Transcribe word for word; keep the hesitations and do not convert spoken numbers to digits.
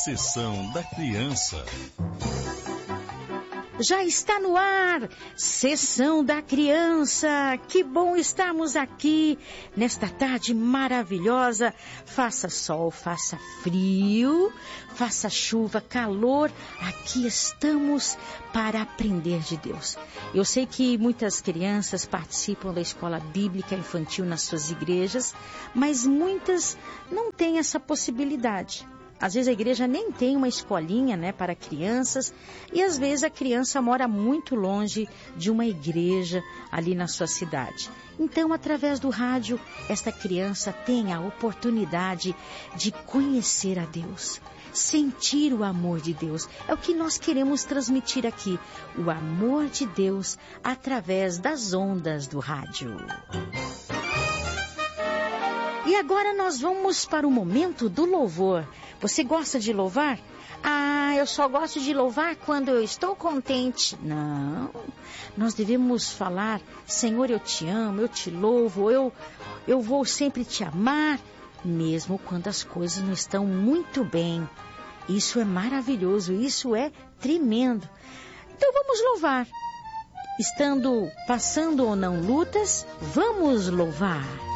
Sessão da Criança. Já está no ar, Sessão da Criança. Que bom estarmos aqui nesta tarde maravilhosa. Faça sol, faça frio, faça chuva, calor. Aqui estamos para aprender de Deus. Eu sei que muitas crianças participam da escola bíblica infantil nas suas igrejas, mas muitas não têm essa possibilidade. Às vezes a igreja nem tem uma escolinha, né, para crianças, e às vezes a criança mora muito longe de uma igreja ali na sua cidade. Então, através do rádio, esta criança tem a oportunidade de conhecer a Deus, sentir o amor de Deus. É o que nós queremos transmitir aqui, o amor de Deus através das ondas do rádio. E agora nós vamos para o momento do louvor. Você gosta de louvar? Ah, eu só gosto de louvar quando eu estou contente. Não, nós devemos falar, Senhor, eu te amo, eu te louvo, eu, eu vou sempre te amar, mesmo quando as coisas não estão muito bem. Isso é maravilhoso, isso é tremendo. Então vamos louvar. Estando passando ou não lutas, vamos louvar.